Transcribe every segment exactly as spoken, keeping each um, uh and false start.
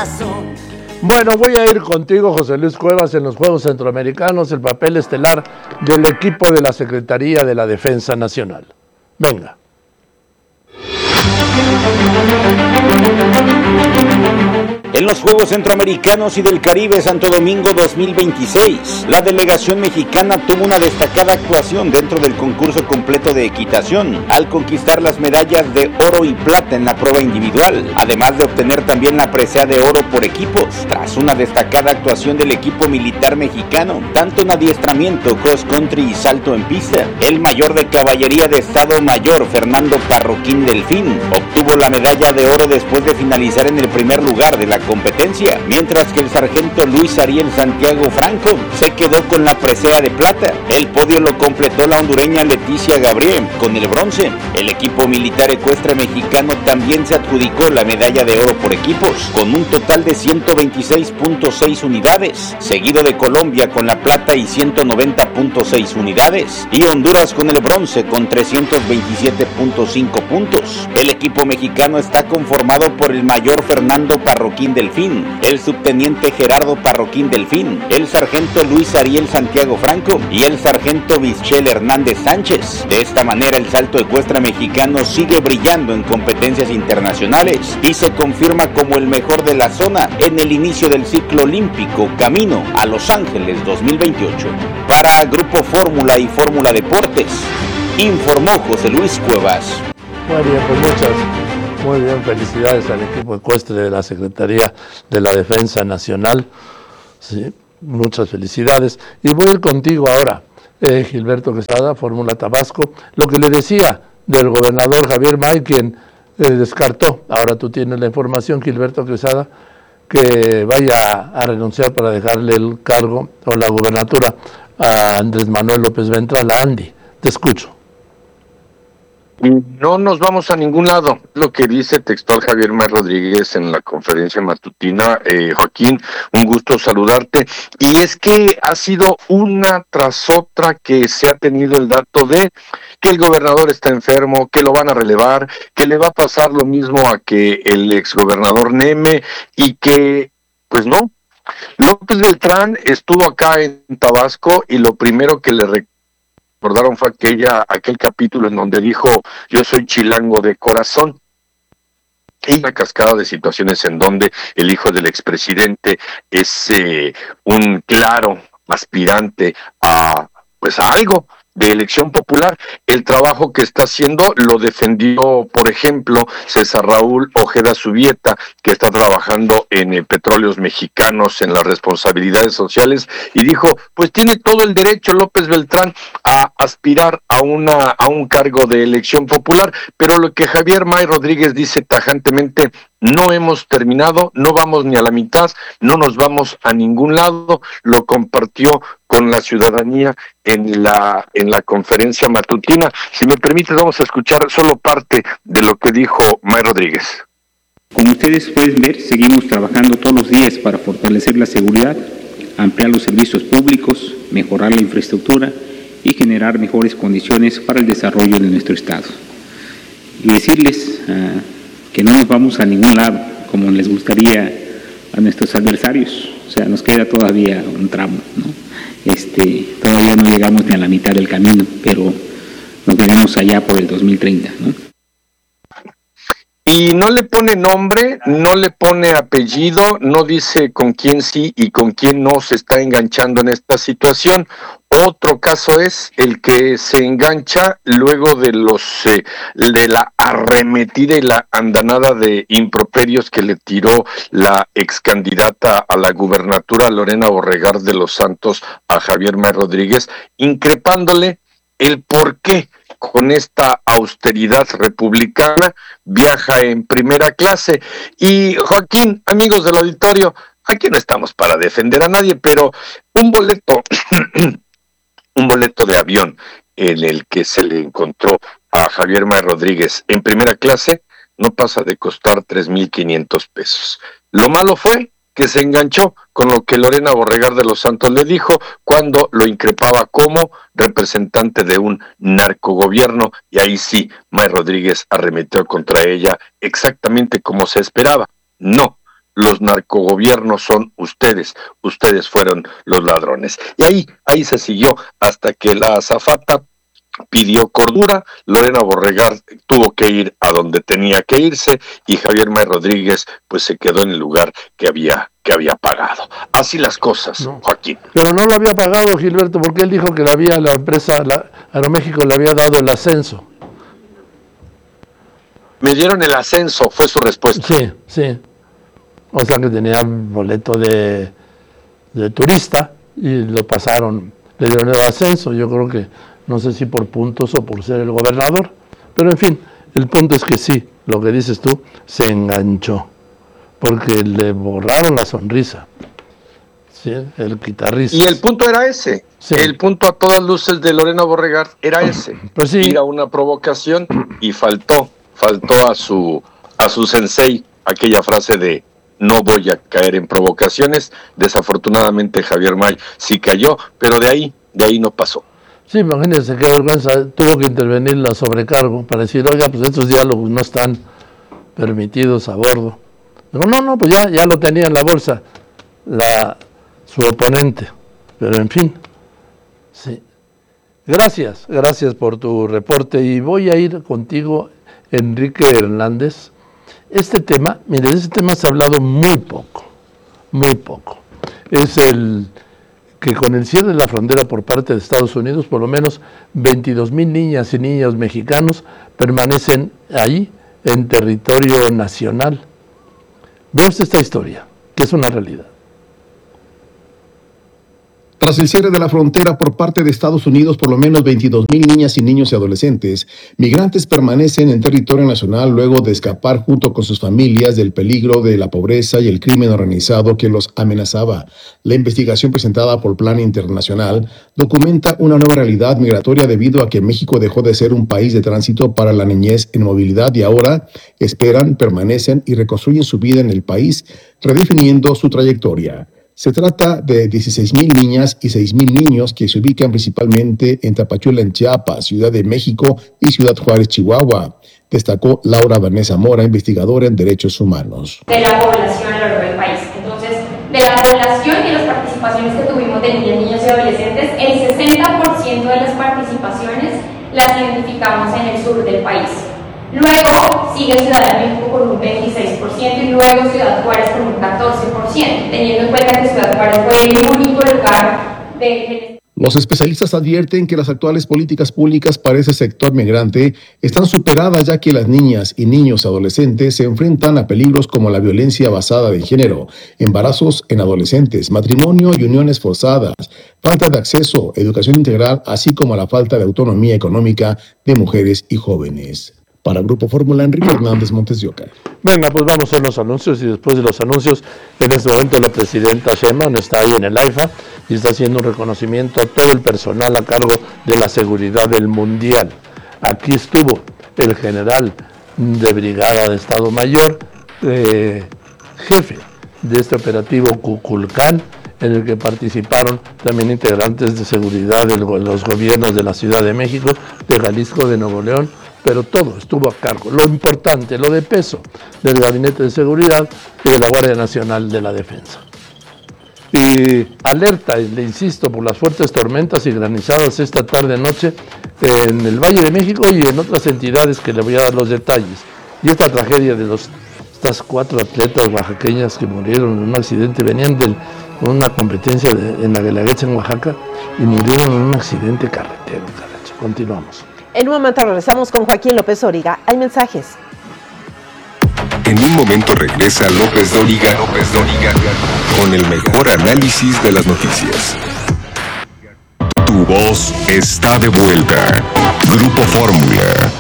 corazón. Bueno, voy a ir contigo, José Luis Cuevas, en los Juegos Centroamericanos, el papel estelar del equipo de la Secretaría de la Defensa Nacional. Venga. En los Juegos Centroamericanos y del Caribe Santo Domingo dos mil veintiséis, la delegación mexicana tuvo una destacada actuación dentro del concurso completo de equitación, al conquistar las medallas de oro y plata en la prueba individual, además de obtener también la presea de oro por equipos, tras una destacada actuación del equipo militar mexicano, tanto en adiestramiento, cross country y salto en pista. El mayor de caballería de Estado Mayor, Fernando Parroquín Delfín, obtuvo la medalla de oro después de finalizar en el primer lugar de la competencia, mientras que el sargento Luis Ariel Santiago Franco se quedó con la presea de plata. El podio lo completó la hondureña Leticia Gabriel con el bronce. El equipo militar ecuestre mexicano también se adjudicó la medalla de oro por equipos, con un total de ciento veintiséis punto seis unidades, seguido de Colombia con la plata y ciento noventa punto seis unidades, y Honduras con el bronce con trescientos veintisiete punto cinco puntos. El equipo mexicano está conformado por el mayor Fernando Parroquín Delfín, el subteniente Gerardo Parroquín Delfín, el sargento Luis Ariel Santiago Franco y el sargento Michel Hernández Sánchez. De esta manera, el salto ecuestre mexicano sigue brillando en competencias internacionales y se confirma como el mejor de la zona en el inicio del ciclo olímpico camino a Los Ángeles dos mil veintiocho. Para Grupo Fórmula y Fórmula Deportes, informó José Luis Cuevas. Muy bien, pues muchas. Muy bien, felicidades al equipo ecuestre de la Secretaría de la Defensa Nacional. Sí, muchas felicidades. Y voy a ir contigo ahora, eh, Gilberto Quesada, Fórmula Tabasco. Lo que le decía del gobernador Javier May, quien eh, descartó, ahora tú tienes la información, Gilberto Quesada, que vaya a renunciar para dejarle el cargo o la gubernatura a Andrés Manuel López Ventral, a Andy. Te escucho. No nos vamos a ningún lado, lo que dice textual Javier May Rodríguez en la conferencia matutina. eh, Joaquín, un gusto saludarte, y es que ha sido una tras otra que se ha tenido el dato de que el gobernador está enfermo, que lo van a relevar, que le va a pasar lo mismo a que el exgobernador Neme, y que, pues no, López Beltrán estuvo acá en Tabasco y lo primero que le recuerdo recordaron fue aquella, aquel capítulo en donde dijo: yo soy chilango de corazón. Y una cascada de situaciones en donde el hijo del expresidente es eh, un claro aspirante a, pues, a algo de elección popular. El trabajo que está haciendo lo defendió, por ejemplo, César Raúl Ojeda Subieta, que está trabajando en eh, Petróleos Mexicanos, en las responsabilidades sociales, y dijo: pues tiene todo el derecho López Beltrán a aspirar a una a un cargo de elección popular, pero lo que Javier May Rodríguez dice tajantemente: no hemos terminado, no vamos ni a la mitad, no nos vamos a ningún lado. Lo compartió con la ciudadanía en la en la conferencia matutina. Si me permite, vamos a escuchar solo parte de lo que dijo May Rodríguez. Como ustedes pueden ver, seguimos trabajando todos los días para fortalecer la seguridad, ampliar los servicios públicos, mejorar la infraestructura y generar mejores condiciones para el desarrollo de nuestro estado. Y decirles uh, que no nos vamos a ningún lado, como les gustaría a nuestros adversarios. O sea, nos queda todavía un tramo, ¿no? Este, todavía no llegamos ni a la mitad del camino, pero nos veremos allá por el dos mil treinta, ¿no? Y no le pone nombre, no le pone apellido, no dice con quién sí y con quién no se está enganchando en esta situación. Otro caso es el que se engancha luego de los eh, de la arremetida y la andanada de improperios que le tiró la ex candidata a la gubernatura Lorena Borregar de los Santos a Javier May Rodríguez, increpándole el por qué con esta austeridad republicana viaja en primera clase. Y Joaquín, amigos del auditorio, aquí no estamos para defender a nadie, pero un boleto un boleto de avión en el que se le encontró a Javier May Rodríguez en primera clase no pasa de costar tres mil quinientos pesos. Lo malo fue que se enganchó con lo que Lorena Borregar de los Santos le dijo cuando lo increpaba como representante de un narcogobierno, y ahí sí, May Rodríguez arremetió contra ella exactamente como se esperaba. No, los narcogobiernos son ustedes, ustedes fueron los ladrones. Y ahí, ahí se siguió hasta que la azafata pidió cordura, Lorena Borregar tuvo que ir a donde tenía que irse y Javier May Rodríguez pues se quedó en el lugar que había que había pagado. Así las cosas, no, Joaquín. Pero no lo había pagado, Gilberto, porque él dijo que la, había, la empresa la, Aeroméxico le había dado el ascenso. Me dieron el ascenso, fue su respuesta. Sí, sí. O sea que tenía boleto de, de turista y lo pasaron, le dieron el ascenso. Yo creo que no sé si por puntos o por ser el gobernador, pero en fin, el punto es que sí, lo que dices tú, se enganchó, porque le borraron la sonrisa, ¿sí? El guitarrista. Y el punto era ese, sí. El punto a todas luces de Lorena Borregar era ese, pues sí. Ir a una provocación y faltó, faltó a su, a su sensei aquella frase de no voy a caer en provocaciones. Desafortunadamente Javier May sí cayó, pero de ahí, de ahí no pasó. Sí, imagínense qué vergüenza, tuvo que intervenir la sobrecargo para decir, oiga, pues estos diálogos no están permitidos a bordo. Digo, no, no, pues ya, ya lo tenía en la bolsa la, su oponente, pero en fin, sí. Gracias, gracias por tu reporte y voy a ir contigo, Enrique Hernández. Este tema, mire, de este tema se ha hablado muy poco, muy poco. Es el que con el cierre de la frontera por parte de Estados Unidos, por lo menos veintidós mil niñas y niños mexicanos permanecen ahí en territorio nacional. Vea usted esta historia, que es una realidad. Tras el cierre de la frontera por parte de Estados Unidos, por lo menos veintidós mil niñas y niños y adolescentes migrantes permanecen en territorio nacional luego de escapar junto con sus familias del peligro de la pobreza y el crimen organizado que los amenazaba. La investigación presentada por Plan Internacional documenta una nueva realidad migratoria debido a que México dejó de ser un país de tránsito para la niñez en movilidad y ahora esperan, permanecen y reconstruyen su vida en el país, redefiniendo su trayectoria. Se trata de dieciséis mil niñas y seis mil niños que se ubican principalmente en Tapachula, en Chiapas, Ciudad de México y Ciudad Juárez, Chihuahua, destacó Laura Vanessa Mora, investigadora en Derechos Humanos. De la población a lo largo del país. Entonces, de la población y las participaciones que tuvimos de niñas, niños y adolescentes, el sesenta por ciento de las participaciones las identificamos en el sur del país. Luego sigue Ciudad de México con un veintiséis por ciento y luego Ciudad Juárez con un catorce por ciento, teniendo en cuenta que Ciudad Juárez fue el único lugar de... Los especialistas advierten que las actuales políticas públicas para ese sector migrante están superadas, ya que las niñas y niños adolescentes se enfrentan a peligros como la violencia basada en género, embarazos en adolescentes, matrimonio y uniones forzadas, falta de acceso, educación integral, así como la falta de autonomía económica de mujeres y jóvenes. Para Grupo Fórmula, Enrique Hernández, Montes de Oca. Venga, pues vamos a los anuncios y después de los anuncios, en este momento la presidenta Sheinbaum está ahí en el AIFA y está haciendo un reconocimiento a todo el personal a cargo de la seguridad del Mundial. Aquí estuvo el general de brigada de Estado Mayor, eh, jefe de este operativo Cuculcán, en el que participaron también integrantes de seguridad de los gobiernos de la Ciudad de México, de Jalisco, de Nuevo León, pero todo estuvo a cargo. Lo importante, lo de peso del Gabinete de Seguridad y de la Guardia Nacional de la Defensa. Y alerta, le insisto, por las fuertes tormentas y granizadas esta tarde-noche en el Valle de México y en otras entidades que le voy a dar los detalles. Y esta tragedia de los, estas cuatro atletas oaxaqueñas que murieron en un accidente, venían de una competencia de, en la Guelaguetza en Oaxaca y murieron en un accidente carretero. Caracho. Continuamos. En un momento regresamos con Joaquín López Dóriga. Hay mensajes. En un momento regresa López Dóriga, López Dóriga, con el mejor análisis de las noticias. Tu voz está de vuelta. Grupo Fórmula.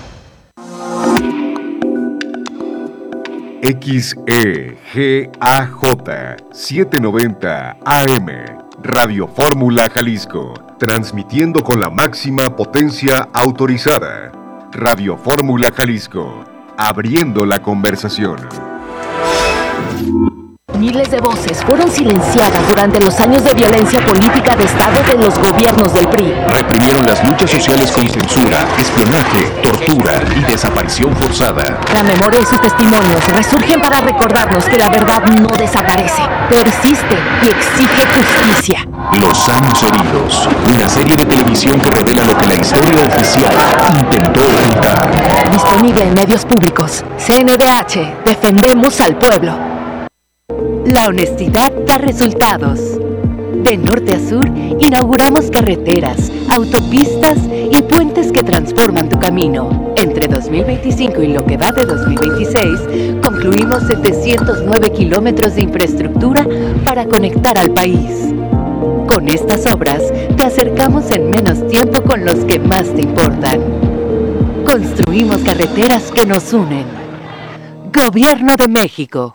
X E G A J setecientos noventa A M, Radio Fórmula Jalisco, transmitiendo con la máxima potencia autorizada. Radio Fórmula Jalisco, abriendo la conversación. Miles de voces fueron silenciadas durante los años de violencia política de Estado de los gobiernos del P R I. Reprimieron las luchas sociales con censura, espionaje, tortura y desaparición forzada. La memoria y sus testimonios resurgen para recordarnos que la verdad no desaparece, persiste y exige justicia. Los años heridos, una serie de televisión que revela lo que la historia oficial intentó ocultar. Disponible en medios públicos. C N D H, defendemos al pueblo. La honestidad da resultados. De norte a sur, inauguramos carreteras, autopistas y puentes que transforman tu camino. Entre dos mil veinticinco y lo que va de dos mil veintiséis, concluimos setecientos nueve kilómetros de infraestructura para conectar al país. Con estas obras, te acercamos en menos tiempo con los que más te importan. Construimos carreteras que nos unen. Gobierno de México.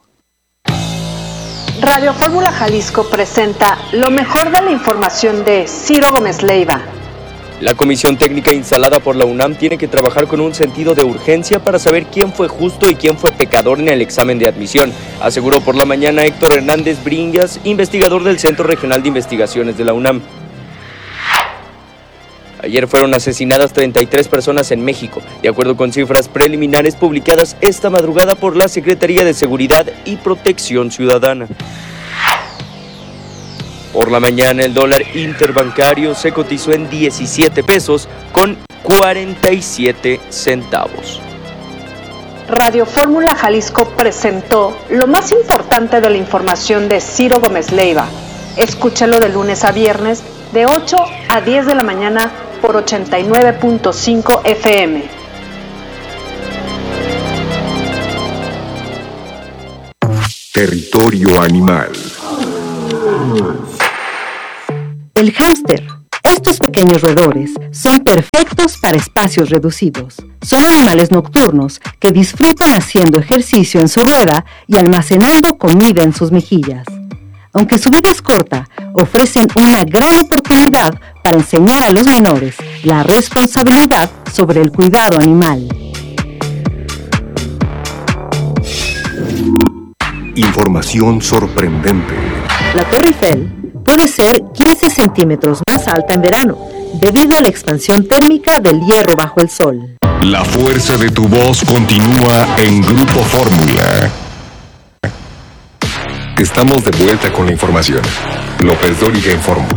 Radio Fórmula Jalisco presenta lo mejor de la información de Ciro Gómez Leiva. La comisión técnica instalada por la UNAM tiene que trabajar con un sentido de urgencia para saber quién fue justo y quién fue pecador en el examen de admisión, aseguró por la mañana Héctor Hernández Bringas, investigador del Centro Regional de Investigaciones de la UNAM. Ayer fueron asesinadas treinta y tres personas en México, de acuerdo con cifras preliminares publicadas esta madrugada por la Secretaría de Seguridad y Protección Ciudadana. Por la mañana el dólar interbancario se cotizó en diecisiete pesos con cuarenta y siete centavos. Radio Fórmula Jalisco presentó lo más importante de la información de Ciro Gómez Leiva. Escúchalo de lunes a viernes de ocho a diez de la mañana por ochenta y nueve punto cinco F M. Territorio animal. El hámster. Estos pequeños roedores son perfectos para espacios reducidos. Son animales nocturnos que disfrutan haciendo ejercicio en su rueda y almacenando comida en sus mejillas. Aunque su vida es corta, ofrecen una gran oportunidad para enseñar a los menores la responsabilidad sobre el cuidado animal. Información sorprendente. La Torre Eiffel puede ser quince centímetros más alta en verano, debido a la expansión térmica del hierro bajo el sol. La fuerza de tu voz continúa en Grupo Fórmula. Estamos de vuelta con la información. López Dóriga en Fórmula.